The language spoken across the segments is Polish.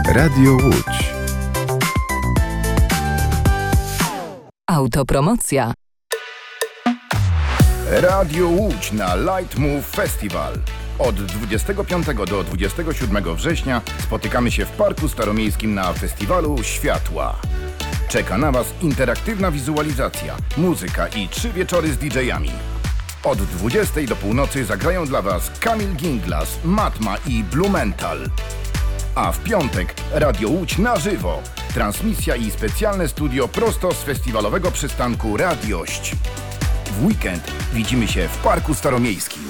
Radio Łódź. Autopromocja. Radio Łódź na Light Move Festival. Od 25 do 27 września spotykamy się w Parku Staromiejskim na festiwalu Światła. Czeka na Was interaktywna wizualizacja, muzyka i 3 wieczory z DJ-ami. Od 20 do północy zagrają dla Was Kamil Ginglas, Matma i Blumenthal. A w piątek Radio Łódź na żywo. Transmisja i specjalne studio prosto z festiwalowego przystanku Radiość. W weekend widzimy się w Parku Staromiejskim.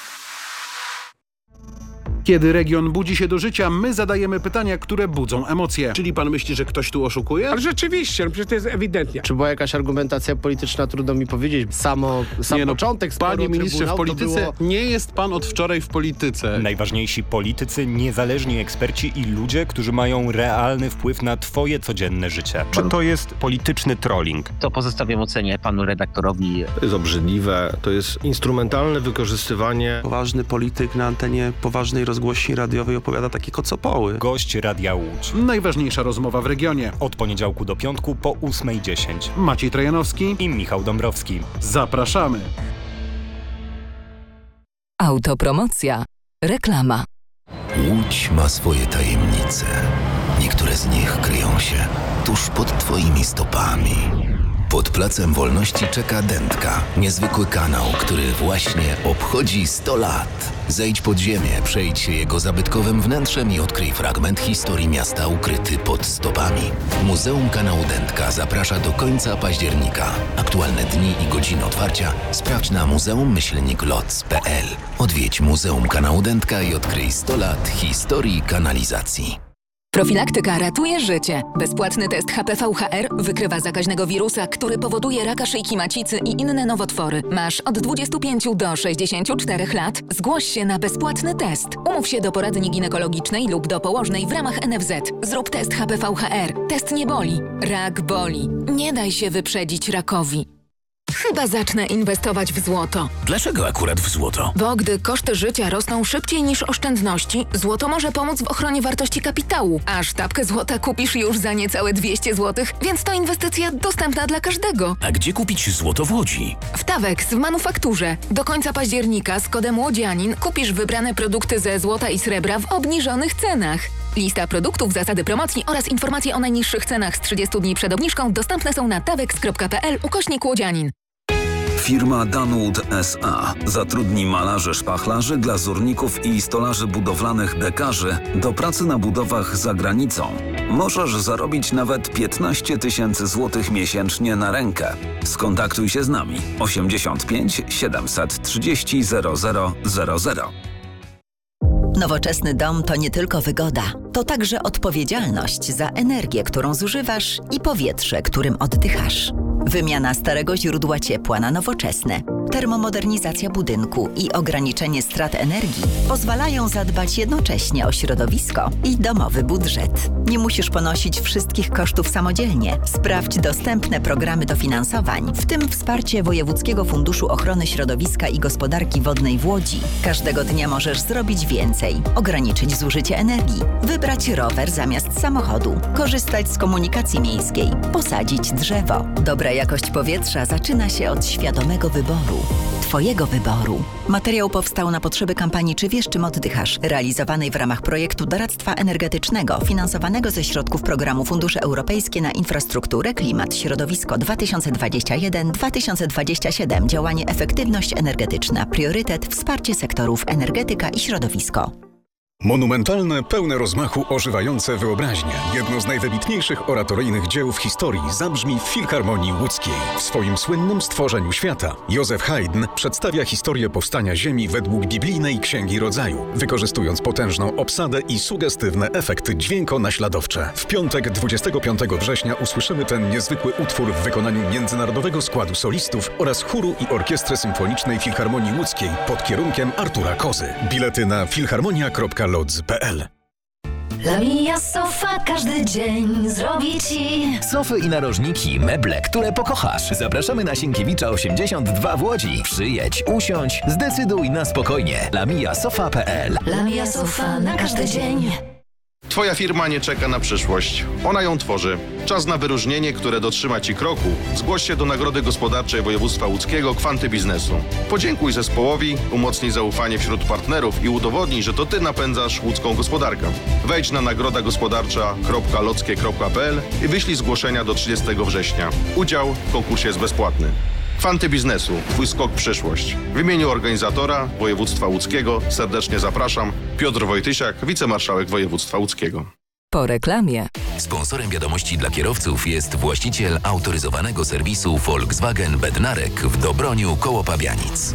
Kiedy region budzi się do życia, my zadajemy pytania, które budzą emocje. Czyli pan myśli, że ktoś tu oszukuje? Ale rzeczywiście, przecież to jest ewidentnie. Czy była jakaś argumentacja polityczna, trudno mi powiedzieć. Sam początek sporu, panie ministrze, w polityce nie jest pan od wczoraj w polityce. Najważniejsi politycy, niezależni eksperci i ludzie, którzy mają realny wpływ na twoje codzienne życie. Czy to jest polityczny trolling? To pozostawiam ocenie panu redaktorowi. To jest obrzydliwe, to jest instrumentalne wykorzystywanie. Poważny polityk na antenie poważnej rozgłośni radiowej opowiada takie kocopoły. Gość Radia Łódź. Najważniejsza rozmowa w regionie. Od poniedziałku do piątku po 8:10. Maciej Trojanowski i Michał Dąbrowski. Zapraszamy. Autopromocja. Reklama. Łódź ma swoje tajemnice. Niektóre z nich kryją się tuż pod twoimi stopami. Pod Placem Wolności czeka Dętka, niezwykły kanał, który właśnie obchodzi 100 lat. Zejdź pod ziemię, przejdź się jego zabytkowym wnętrzem i odkryj fragment historii miasta ukryty pod stopami. Muzeum Kanału Dętka zaprasza do końca października. Aktualne dni i godziny otwarcia sprawdź na muzeum-loc.pl. Odwiedź Muzeum Kanału Dętka i odkryj 100 lat historii kanalizacji. Profilaktyka ratuje życie. Bezpłatny test HPV-HR wykrywa zakaźnego wirusa, który powoduje raka szyjki macicy i inne nowotwory. Masz od 25 do 64 lat. Zgłoś się na bezpłatny test. Umów się do poradni ginekologicznej lub do położnej w ramach NFZ. Zrób test HPV-HR. Test nie boli. Rak boli. Nie daj się wyprzedzić rakowi. Chyba zacznę inwestować w złoto. Dlaczego akurat w złoto? Bo gdy koszty życia rosną szybciej niż oszczędności, złoto może pomóc w ochronie wartości kapitału. A sztabkę złota kupisz już za niecałe 200 zł, więc to inwestycja dostępna dla każdego. A gdzie kupić złoto w Łodzi? W Tawex w manufakturze. Do końca października z kodem Łodzianin kupisz wybrane produkty ze złota i srebra w obniżonych cenach. Lista produktów, zasady promocji oraz informacje o najniższych cenach z 30 dni przed obniżką dostępne są na tawex.pl/Łodzianin. Firma Danwood S.A. zatrudni malarzy, szpachlarzy, glazurników i stolarzy budowlanych dekarzy do pracy na budowach za granicą. Możesz zarobić nawet 15 000 złotych miesięcznie na rękę. Skontaktuj się z nami 85 730 0000. Nowoczesny dom to nie tylko wygoda, to także odpowiedzialność za energię, którą zużywasz i powietrze, którym oddychasz. Wymiana starego źródła ciepła na nowoczesne, termomodernizacja budynku i ograniczenie strat energii pozwalają zadbać jednocześnie o środowisko i domowy budżet. Nie musisz ponosić wszystkich kosztów samodzielnie. Sprawdź dostępne programy dofinansowań, w tym wsparcie Wojewódzkiego Funduszu Ochrony Środowiska i Gospodarki Wodnej w Łodzi. Każdego dnia możesz zrobić więcej, ograniczyć zużycie energii, wybrać rower zamiast samochodu, korzystać z komunikacji miejskiej, posadzić drzewo. Dobra jakość powietrza zaczyna się od świadomego wyboru. Twojego wyboru. Materiał powstał na potrzeby kampanii Czy wiesz, czym oddychasz? Realizowanej w ramach projektu doradztwa energetycznego finansowanego ze środków programu Fundusze Europejskie na Infrastrukturę, Klimat, Środowisko 2021-2027. Działanie Efektywność energetyczna. Priorytet wsparcie sektorów energetyka i środowisko. Monumentalne, pełne rozmachu, ożywające wyobraźnię. Jedno z najwybitniejszych oratoryjnych dzieł w historii zabrzmi w Filharmonii Łódzkiej. W swoim słynnym Stworzeniu Świata Józef Haydn przedstawia historię powstania Ziemi według biblijnej Księgi Rodzaju, wykorzystując potężną obsadę i sugestywne efekty dźwiękonaśladowcze. W piątek 25 września usłyszymy ten niezwykły utwór w wykonaniu międzynarodowego składu solistów oraz chóru i orkiestry symfonicznej Filharmonii Łódzkiej pod kierunkiem Artura Kozy. Bilety na filharmonia.pl. La Mia Sofa każdy dzień zrobi Ci Sofy i narożniki, meble, które pokochasz. Zapraszamy na Sienkiewicza 82 w Łodzi. Przyjedź, usiądź, zdecyduj na spokojnie. LaMiaSofa.pl. La Mia Sofa na każdy dzień. Twoja firma nie czeka na przyszłość. Ona ją tworzy. Czas na wyróżnienie, które dotrzyma Ci kroku. Zgłoś się do Nagrody Gospodarczej Województwa Łódzkiego Kwanty Biznesu. Podziękuj zespołowi, umocnij zaufanie wśród partnerów i udowodnij, że to Ty napędzasz łódzką gospodarkę. Wejdź na nagrodagospodarcza.lockie.pl i wyślij zgłoszenia do 30 września. Udział w konkursie jest bezpłatny. Kwanty Biznesu. Twój skok w przyszłość. W imieniu organizatora Województwa Łódzkiego serdecznie zapraszam. Piotr Wojtysiak, wicemarszałek Województwa Łódzkiego. Po reklamie. Sponsorem wiadomości dla kierowców jest właściciel autoryzowanego serwisu Volkswagen Bednarek w Dobroniu koło Pabianic.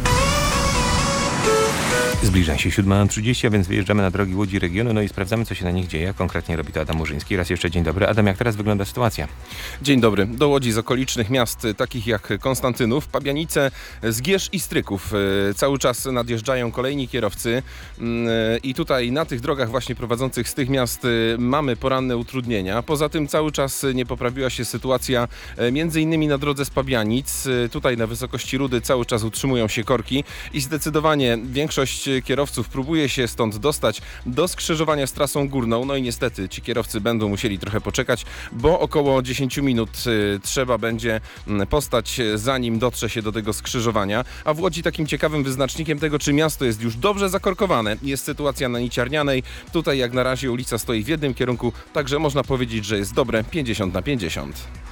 Zbliża się 7:30, a więc wyjeżdżamy na drogi Łodzi regionu, no i sprawdzamy, co się na nich dzieje. Konkretnie robi to Adam Murzyński. Raz jeszcze dzień dobry. Adam, jak teraz wygląda sytuacja? Dzień dobry. Do Łodzi z okolicznych miast, takich jak Konstantynów, Pabianice, Zgierz i Stryków. Cały czas nadjeżdżają kolejni kierowcy i tutaj na tych drogach właśnie prowadzących z tych miast mamy poranne utrudnienia. Poza tym cały czas nie poprawiła się sytuacja między innymi na drodze z Pabianic. Tutaj na wysokości Rudy cały czas utrzymują się korki i zdecydowanie większość kierowców próbuje się stąd dostać do skrzyżowania z trasą górną. No i niestety ci kierowcy będą musieli trochę poczekać, bo około 10 minut trzeba będzie postać, zanim dotrze się do tego skrzyżowania. A w Łodzi takim ciekawym wyznacznikiem tego, czy miasto jest już dobrze zakorkowane, jest sytuacja na Niciarnianej. Tutaj jak na razie ulica stoi w jednym kierunku, także można powiedzieć, że jest dobre 50/50.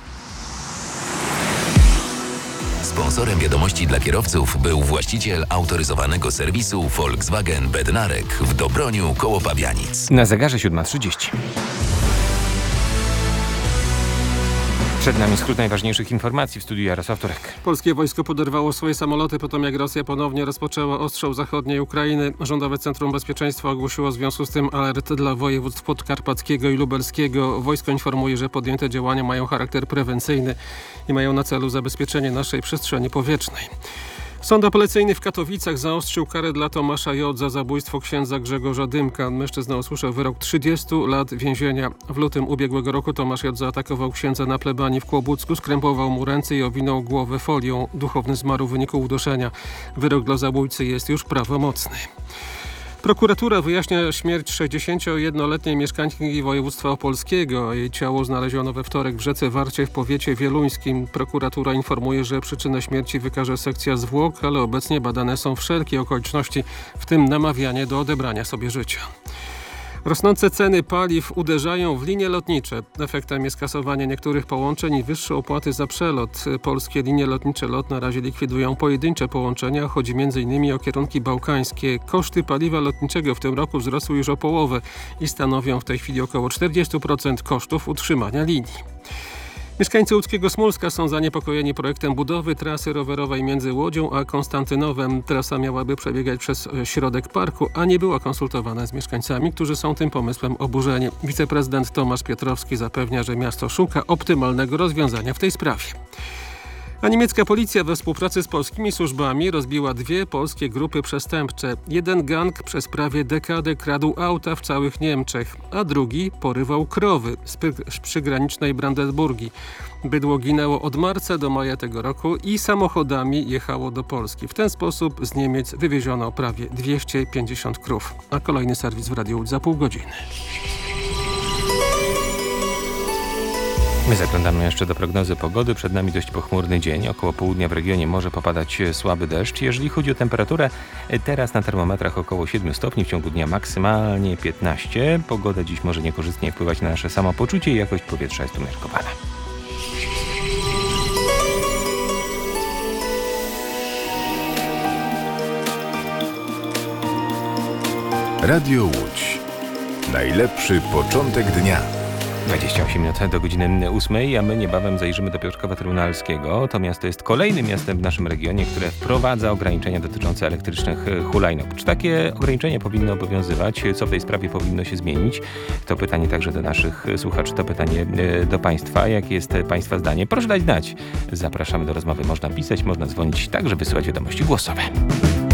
Sponsorem wiadomości dla kierowców był właściciel autoryzowanego serwisu Volkswagen Bednarek w Dobroniu koło Pabianic. Na zegarze 7:30. Przed nami skrót najważniejszych informacji w studiu Jarosław Turek. Polskie wojsko poderwało swoje samoloty po tym, jak Rosja ponownie rozpoczęła ostrzał zachodniej Ukrainy. Rządowe Centrum Bezpieczeństwa ogłosiło w związku z tym alert dla województw podkarpackiego i lubelskiego. Wojsko informuje, że podjęte działania mają charakter prewencyjny i mają na celu zabezpieczenie naszej przestrzeni powietrznej. Sąd apelacyjny w Katowicach zaostrzył karę dla Tomasza J. za zabójstwo księdza Grzegorza Dymka. Mężczyzna usłyszał wyrok 30 lat więzienia. W lutym ubiegłego roku Tomasz J. zaatakował księdza na plebanii w Kłobucku, skrępował mu ręce i owinął głowę folią. Duchowny zmarł w wyniku uduszenia. Wyrok dla zabójcy jest już prawomocny. Prokuratura wyjaśnia śmierć 61-letniej mieszkanki województwa opolskiego. Jej ciało znaleziono we wtorek w rzece Warcie w powiecie wieluńskim. Prokuratura informuje, że przyczynę śmierci wykaże sekcja zwłok, ale obecnie badane są wszelkie okoliczności, w tym namawianie do odebrania sobie życia. Rosnące ceny paliw uderzają w linie lotnicze. Efektem jest kasowanie niektórych połączeń i wyższe opłaty za przelot. Polskie linie lotnicze LOT na razie likwidują pojedyncze połączenia. Chodzi m.in. o kierunki bałkańskie. Koszty paliwa lotniczego w tym roku wzrosły już o połowę i stanowią w tej chwili około 40% kosztów utrzymania linii. Mieszkańcy łódzkiego Smólska są zaniepokojeni projektem budowy trasy rowerowej między Łodzią a Konstantynowem. Trasa miałaby przebiegać przez środek parku, a nie była konsultowana z mieszkańcami, którzy są tym pomysłem oburzeni. Wiceprezydent Tomasz Piotrowski zapewnia, że miasto szuka optymalnego rozwiązania w tej sprawie. A niemiecka policja we współpracy z polskimi służbami rozbiła 2 polskie grupy przestępcze. Jeden gang przez prawie dekadę kradł auta w całych Niemczech, a drugi porywał krowy z przygranicznej Brandenburgii. Bydło ginęło od marca do maja tego roku i samochodami jechało do Polski. W ten sposób z Niemiec wywieziono prawie 250 krów. A kolejny serwis w Radiu Łódź za pół godziny. My zaglądamy jeszcze do prognozy pogody. Przed nami dość pochmurny dzień. Około południa w regionie może popadać słaby deszcz. Jeżeli chodzi o temperaturę, teraz na termometrach około 7 stopni, w ciągu dnia maksymalnie 15. Pogoda dziś może niekorzystnie wpływać na nasze samopoczucie i jakość powietrza jest umiarkowana. Radio Łódź. Najlepszy początek dnia. 28 minut do godziny 8, a my niebawem zajrzymy do Piotrkowa Trybunalskiego. To miasto jest kolejnym miastem w naszym regionie, które wprowadza ograniczenia dotyczące elektrycznych hulajnóg. Czy takie ograniczenia powinny obowiązywać? Co w tej sprawie powinno się zmienić? To pytanie także do naszych słuchaczy, to pytanie do Państwa. Jakie jest Państwa zdanie? Proszę dać znać. Zapraszamy do rozmowy. Można pisać, można dzwonić, także wysyłać wiadomości głosowe.